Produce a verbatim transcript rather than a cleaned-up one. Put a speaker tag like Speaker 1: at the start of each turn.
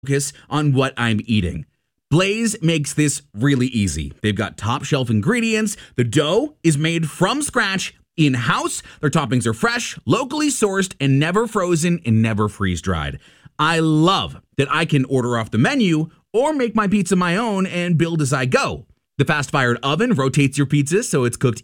Speaker 1: focus on what I'm eating. Blaze makes this really easy. They've got top shelf ingredients. The dough is made from scratch in-house. Their toppings are fresh, locally sourced, and never frozen and never freeze-dried. I love that I can order off the menu or make my pizza my own and build as I go. The fast-fired oven rotates your pizza so it's cooked